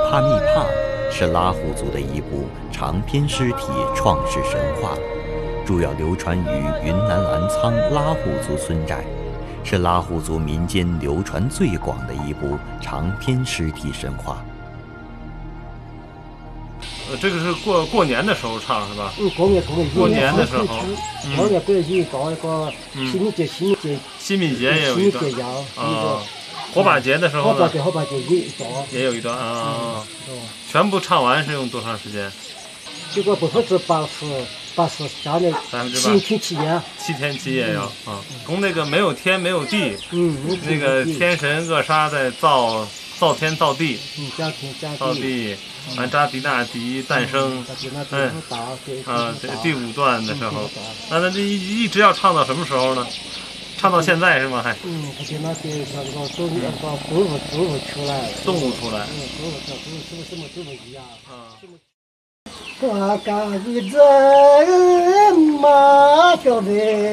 帕密帕是拉祜族的一部长篇诗体创世神话，主要流传于云南澜沧拉祜族村寨，是拉祜族民间流传最广的一部长篇诗体神话。 这个是过年的时候唱是吧？ 过年的时候， 过年过节搞一个新民节也有一段啊。火把节的时候呢？ 火把节也有一段啊。全部唱完是用多长时间？ 这个80%加的7天7夜。 7天7夜呀啊！从那个没有天没有地，那个天神厄沙在造天造地，造地。完扎迪纳迪诞生，第5段的时候，那这一直要唱到什么时候呢？唱到现在是吗？还？ 那些动物出来。 动物出来。 动物一样。我干一阵马脚呗。